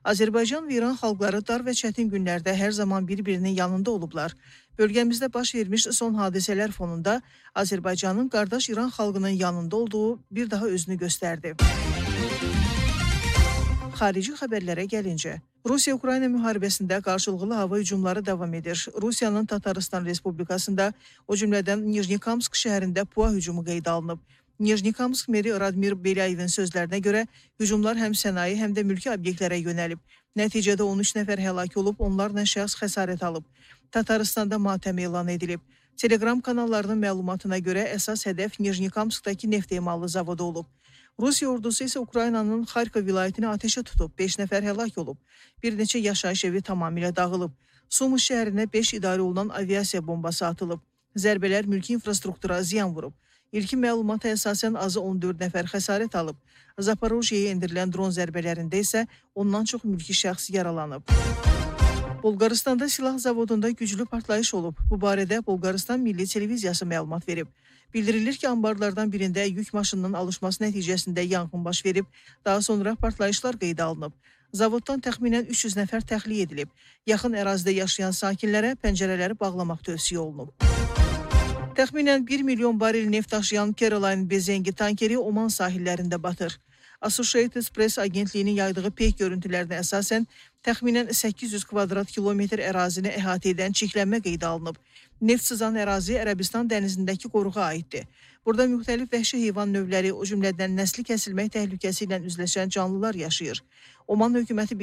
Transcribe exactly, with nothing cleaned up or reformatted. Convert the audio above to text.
Azərbaycan və İran xalqları dar və çətin günlərdə hər zaman bir-birinin yanında olublar. Bölgəmizdə baş vermiş son hadisələr fonunda Azərbaycanın qardaş İran xalqının yanında olduğu bir daha özünü göstərdi. Xarici xəbərlərə gəlincə, Rusiya-Ukrayna müharibəsində qarşılıqlı hava hücumları davam edir. Rusiyanın Tataristan Respublikasında, o cümlədən Nijnikamsk şəhərində PUA hücumu qeydə alınıb. Nijnikamsk meri Radmir Belayevin sözlərinə görə hücumlar həm sənaye, həm də mülki obyektlərə yönəlib. Nəticədə on üç nəfər həlak olub, onlarla şəxs xəsarət alıb. Tataristanda matəm elan edilib. Telegram kanallarının məlumatına görə əsas hədəf Nijnikamskdakı neft emalı zavodu olub. Rusiya ordusu isə Ukraynanın Xarkov vilayətini ateşə tutub, beş nəfər həlak olub. Bir neçə yaşayış evi tamamilə dağılıb. Sumi şəhərinə beş idarə olunan aviasiya bombası atılıb. Zərbələr mülki infrastruktura ziyan vurub. İlkin məlumata əsasən azı on dörd nəfər xəsarət alıb. Zaporojyəyə endirilən dron zərbələrində isə ondan çox mülki şəxs yaralanıb. Bolqarıstanda silah zavodunda güclü partlayış olub. Bu barədə Bolqarıstan Milli Televiziyası məlumat verib. Bildirilir ki, ambarlardan birində yük maşınının alışması nəticəsində yanğın baş verib, daha sonra partlayışlar qeydə alınıb. Zavoddan təxminən üç yüz nəfər təxliyə edilib. Yaxın ərazidə yaşayan sakinlərə pəncərələri bağlamaq tövsiyə olunub. Təxminən bir milyon barel neft daşıyan Caroline Bezengi tankeri Oman sahillərində batır. Associated Press agentliyinin yaydığı peyk görüntülərinə əsasən təxminən səkkiz yüz kvadrat kilometr ərazini əhatə edən çirklənmə qeydə alınıb. Neft sızan ərazi Ərəbistan dənizindəki qoruğa aiddir. Burada müxtəlif vəhşi heyvan növləri, o cümlədən nəsli kəsilmək təhlükəsi ilə üzləşən canlılar yaşayır. Oman hökuməti